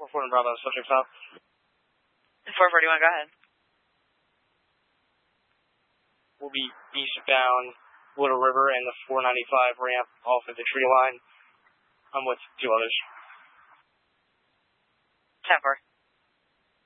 441 Bravo, subject stop. 441, go ahead. We'll be eastbound Little River and the 495 ramp off of the tree line. I'm with 2 others. 10-4.